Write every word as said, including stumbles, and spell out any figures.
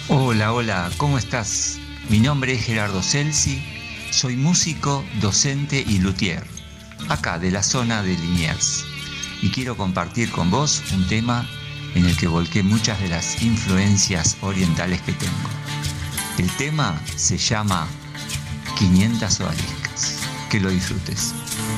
Hola, hola, ¿cómo estás? Mi nombre es Gerardo Celsi, soy músico, docente y luthier, acá de la zona de Liniers, y quiero compartir con vos un tema en el que volqué muchas de las influencias orientales que tengo. El tema se llama quinientas odaliscas. Que lo disfrutes.